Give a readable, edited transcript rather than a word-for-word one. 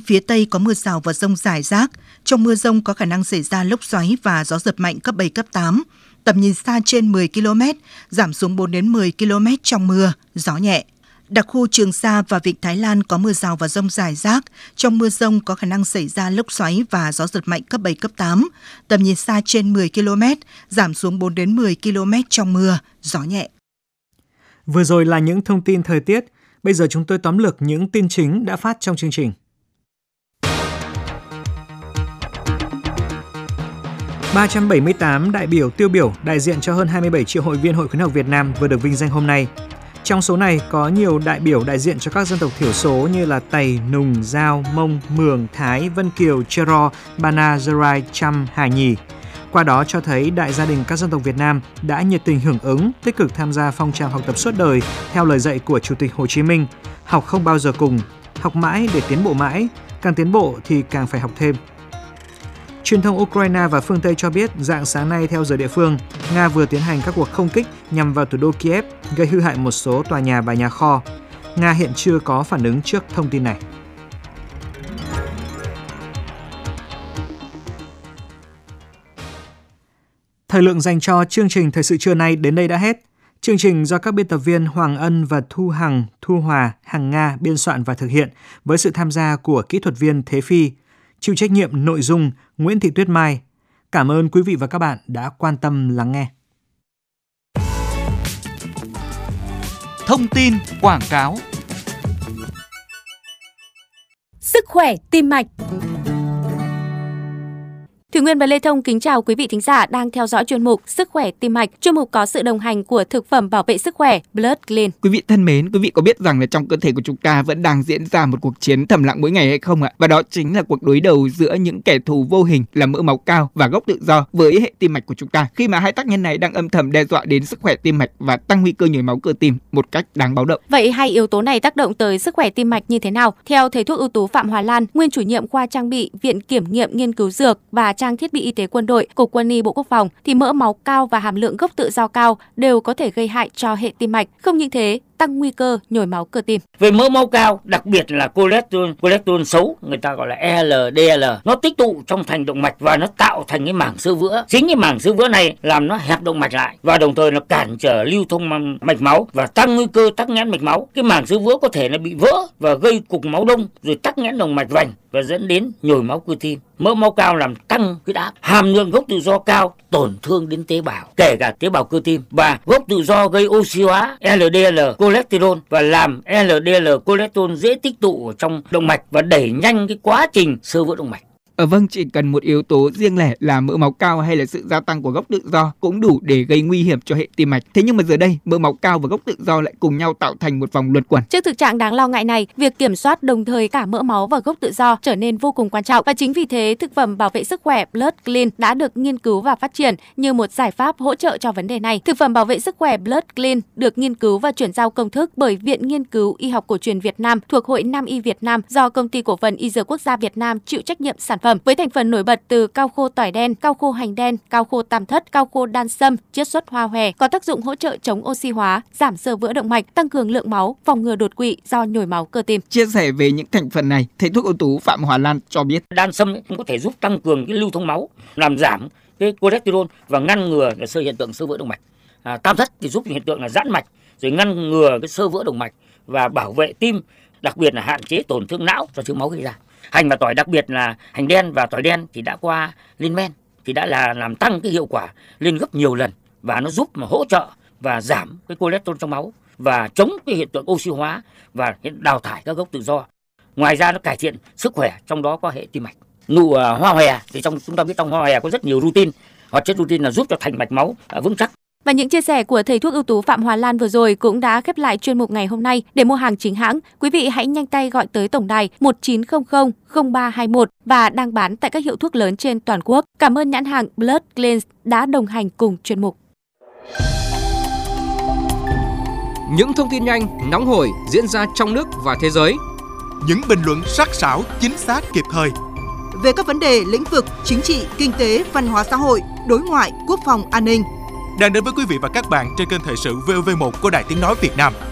phía Tây có mưa rào và dông rải rác. Trong mưa dông có khả năng xảy ra lốc xoáy và gió giật mạnh cấp 7, cấp 8. Tầm nhìn xa trên 10 km, giảm xuống 4 đến 10 km trong mưa, gió nhẹ. Đặc khu Trường Sa và Vịnh Thái Lan có mưa rào và dông rải rác. Trong mưa dông có khả năng xảy ra lốc xoáy và gió giật mạnh cấp 7, cấp 8. Tầm nhìn xa trên 10 km, giảm xuống 4 đến 10 km trong mưa, gió nhẹ. Vừa rồi là những thông tin thời tiết. Bây giờ chúng tôi tóm lược những tin chính đã phát trong chương trình. 378 đại biểu tiêu biểu đại diện cho hơn 27 triệu hội viên Hội khuyến học Việt Nam vừa được vinh danh hôm nay. Trong số này có nhiều đại biểu đại diện cho các dân tộc thiểu số như là Tày, Nùng, Dao, Mông, Mường, Thái, Vân Kiều, Chero, Bana, Zerai, Chăm, Hà Nhì. Qua đó cho thấy đại gia đình các dân tộc Việt Nam đã nhiệt tình hưởng ứng, tích cực tham gia phong trào học tập suốt đời theo lời dạy của Chủ tịch Hồ Chí Minh: học không bao giờ cùng, học mãi để tiến bộ mãi, càng tiến bộ thì càng phải học thêm. Truyền thông Ukraine và phương Tây cho biết rạng sáng nay theo giờ địa phương, Nga vừa tiến hành các cuộc không kích nhằm vào thủ đô Kiev, gây hư hại một số tòa nhà và nhà kho. Nga hiện chưa có phản ứng trước thông tin này. Thời lượng dành cho chương trình Thời sự trưa nay đến đây đã hết. Chương trình do các biên tập viên Hoàng Ân và Thu Hằng, Thu Hòa, Hằng Nga biên soạn và thực hiện với sự tham gia của kỹ thuật viên Thế Phi. Chịu trách nhiệm nội dung Nguyễn Thị Tuyết Mai. Cảm ơn quý vị và các bạn đã quan tâm lắng nghe. Thông tin quảng cáo. Sức khỏe tim mạch. Thủy Nguyên và Lê Thông kính chào quý vị thính giả đang theo dõi chuyên mục Sức khỏe tim mạch. Chuyên mục có sự đồng hành của thực phẩm bảo vệ sức khỏe Blood Clean. Quý vị thân mến, quý vị có biết rằng là trong cơ thể của chúng ta vẫn đang diễn ra một cuộc chiến thầm lặng mỗi ngày hay không ạ? Và đó chính là cuộc đối đầu giữa những kẻ thù vô hình là mỡ máu cao và gốc tự do với hệ tim mạch của chúng ta. Khi mà hai tác nhân này đang âm thầm đe dọa đến sức khỏe tim mạch và tăng nguy cơ nhồi máu cơ tim một cách đáng báo động. Vậy hai yếu tố này tác động tới sức khỏe tim mạch như thế nào? Theo thầy thuốc ưu tú Phạm Hòa Lan, nguyên chủ nhiệm khoa trang bị Viện Kiểm nghiệm Nghiên cứu Dược và Trang thiết bị y tế Quân đội, Cục Quân y Bộ Quốc phòng, thì mỡ máu cao và hàm lượng gốc tự do cao đều có thể gây hại cho hệ tim mạch. Không những thế, tăng nguy cơ nhồi máu cơ tim. Về mỡ máu cao, đặc biệt là cholesterol xấu, người ta gọi là LDL, nó tích tụ trong thành động mạch và nó tạo thành cái mảng xơ vữa. Chính cái mảng xơ vữa này làm nó hẹp động mạch lại và đồng thời nó cản trở lưu thông mạch máu và tăng nguy cơ tắc nghẽn mạch máu. Cái mảng xơ vữa có thể là bị vỡ và gây cục máu đông rồi tắc nghẽn động mạch vành và dẫn đến nhồi máu cơ tim. Mỡ máu cao làm tăng huyết áp, hàm lượng gốc tự do cao tổn thương đến tế bào, kể cả tế bào cơ tim, và gốc tự do gây oxy hóa LDL cholesterol và làm LDL cholesterol dễ tích tụ ở trong động mạch và đẩy nhanh cái quá trình xơ vữa động mạch. Vâng, chỉ cần một yếu tố riêng lẻ là mỡ máu cao hay là sự gia tăng của gốc tự do cũng đủ để gây nguy hiểm cho hệ tim mạch. Thế nhưng mà giờ đây, mỡ máu cao và gốc tự do lại cùng nhau tạo thành một vòng luẩn quẩn. Trước thực trạng đáng lo ngại này, việc kiểm soát đồng thời cả mỡ máu và gốc tự do trở nên vô cùng quan trọng. Và chính vì thế, thực phẩm bảo vệ sức khỏe Blood Clean đã được nghiên cứu và phát triển như một giải pháp hỗ trợ cho vấn đề này. Thực phẩm bảo vệ sức khỏe Blood Clean được nghiên cứu và chuyển giao công thức bởi Viện Nghiên cứu Y học cổ truyền Việt Nam thuộc Hội Nam y Việt Nam do Công ty Cổ phần Y Dược Quốc gia Việt Nam chịu trách nhiệm sản phẩm, với thành phần nổi bật từ cao khô tỏi đen, cao khô hành đen, cao khô tam thất, cao khô đan sâm, chiết xuất hoa hòe, có tác dụng hỗ trợ chống oxy hóa, giảm xơ vữa động mạch, tăng cường lượng máu, phòng ngừa đột quỵ do nhồi máu cơ tim. Chia sẻ về những thành phần này, thầy thuốc ưu tú Phạm Hòa Lan cho biết Đan sâm có thể giúp tăng cường cái lưu thông máu, làm giảm cái cholesterol và ngăn ngừa cái hiện tượng xơ vữa động mạch. Tam thất thì giúp hiện tượng là giãn mạch, rồi ngăn ngừa cái xơ vữa động mạch và bảo vệ tim, đặc biệt là hạn chế tổn thương não do thiếu máu gây ra. Hành và tỏi, đặc biệt là hành đen và tỏi đen thì đã qua lên men thì đã là làm tăng cái hiệu quả lên gấp nhiều lần, và nó giúp mà hỗ trợ và giảm cái cholesterol trong máu và chống cái hiện tượng oxy hóa và đào thải các gốc tự do. Ngoài ra nó cải thiện sức khỏe, trong đó có hệ tim mạch. Nụ hoa hòe thì chúng ta biết trong hoa hòe có rất nhiều rutin, hoạt chất rutin là giúp cho thành mạch máu vững chắc. Và những chia sẻ của thầy thuốc ưu tú Phạm Hòa Lan vừa rồi cũng đã khép lại chuyên mục ngày hôm nay. Để mua hàng chính hãng, quý vị hãy nhanh tay gọi tới tổng đài 1900 0321 và đang bán tại các hiệu thuốc lớn trên toàn quốc. Cảm ơn nhãn hàng Blood Clean đã đồng hành cùng chuyên mục. Những thông tin nhanh, nóng hổi diễn ra trong nước và thế giới. Những bình luận sắc sảo, chính xác, kịp thời về các vấn đề lĩnh vực chính trị, kinh tế, văn hóa xã hội, đối ngoại, quốc phòng, an ninh đang đến với quý vị và các bạn trên kênh Thời sự VOV1 của Đài Tiếng nói Việt Nam.